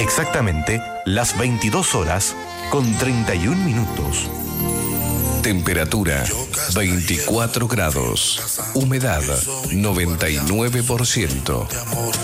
Exactamente las 22 horas con 31 minutos. Temperatura 24 grados. Humedad 99%.